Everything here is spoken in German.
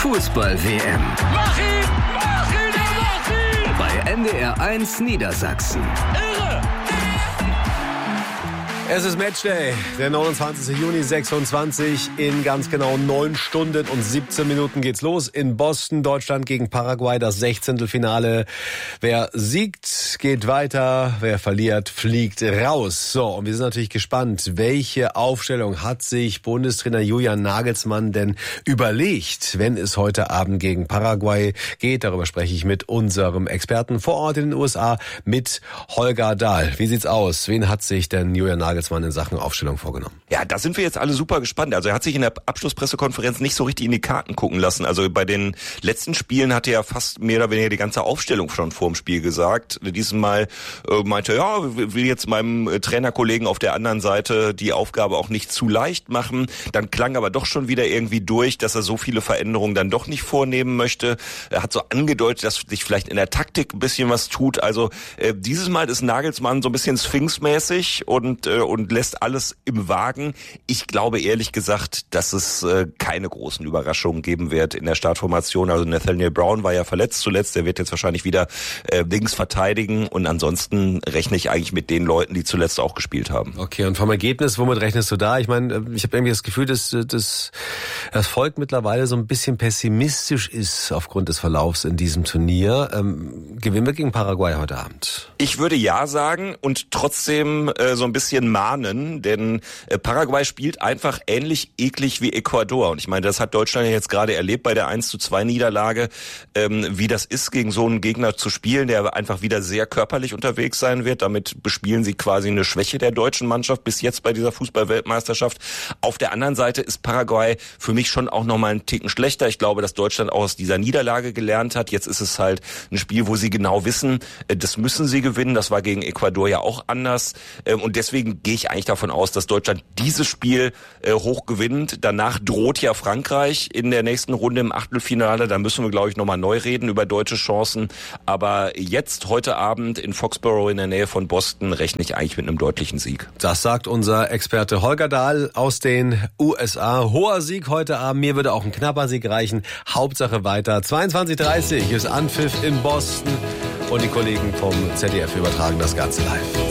Fußball-WM. Mach ihn! Mach ihn! Mach ihn! Bei NDR 1 Niedersachsen. Irre! Es ist Matchday, der 29. Juni 26. In ganz genau 9 Stunden und 17 Minuten geht's los. In Boston, Deutschland gegen Paraguay, das 16. Finale. Wer siegt, geht weiter. Wer verliert, fliegt raus. So, und wir sind natürlich gespannt, welche Aufstellung hat sich Bundestrainer Julian Nagelsmann denn überlegt, wenn es heute Abend gegen Paraguay geht. Darüber spreche ich mit unserem Experten vor Ort in den USA, mit Holger Dahl. Wie sieht's aus? Wen hat sich denn Julian Nagelsmann in Sachen Aufstellung vorgenommen? Ja, da sind wir jetzt alle super gespannt. Also er hat sich in der Abschlusspressekonferenz nicht so richtig in die Karten gucken lassen. Also bei den letzten Spielen hatte er fast mehr oder weniger die ganze Aufstellung schon vor dem Spiel gesagt. Diesmal meinte er, ja, will jetzt meinem Trainerkollegen auf der anderen Seite die Aufgabe auch nicht zu leicht machen. Dann klang aber doch schon wieder irgendwie durch, dass er so viele Veränderungen dann doch nicht vornehmen möchte. Er hat so angedeutet, dass sich vielleicht in der Taktik ein bisschen was tut. Also dieses Mal ist Nagelsmann so ein bisschen sphinxmäßig und lässt alles im Wagen. Ich glaube ehrlich gesagt, dass es keine großen Überraschungen geben wird in der Startformation. Also Nathaniel Brown war ja verletzt zuletzt, der wird jetzt wahrscheinlich wieder links verteidigen und ansonsten rechne ich eigentlich mit den Leuten, die zuletzt auch gespielt haben. Okay, und vom Ergebnis, womit rechnest du da? Ich meine, ich habe irgendwie das Gefühl, dass das Volk mittlerweile so ein bisschen pessimistisch ist aufgrund des Verlaufs in diesem Turnier. Gewinnen wir gegen Paraguay heute Abend? Ich würde ja sagen und trotzdem so ein bisschen mahnen, denn Paraguay spielt einfach ähnlich eklig wie Ecuador. Und ich meine, das hat Deutschland ja jetzt gerade erlebt bei der 1:2 Niederlage, wie das ist, gegen so einen Gegner zu spielen, der einfach wieder sehr körperlich unterwegs sein wird. Damit bespielen sie quasi eine Schwäche der deutschen Mannschaft bis jetzt bei dieser Fußball-Weltmeisterschaft. Auf der anderen Seite ist Paraguay für mich schon auch nochmal einen Ticken schlechter. Ich glaube, dass Deutschland auch aus dieser Niederlage gelernt hat. Jetzt ist es halt ein Spiel, wo sie genau wissen, das müssen sie gewinnen. Das war gegen Ecuador ja auch anders. Und deswegen gehe ich eigentlich davon aus, dass Deutschland dieses Spiel hoch gewinnt. Danach droht ja Frankreich in der nächsten Runde im Achtelfinale. Da müssen wir, glaube ich, nochmal neu reden über deutsche Chancen. Aber jetzt, heute Abend in Foxborough in der Nähe von Boston, rechne ich eigentlich mit einem deutlichen Sieg. Das sagt unser Experte Holger Dahl aus den USA. Hoher Sieg heute Abend. Mir würde auch ein knapper Sieg reichen. Hauptsache weiter. 22:30 ist Anpfiff in Boston. Und die Kollegen vom ZDF übertragen das Ganze live.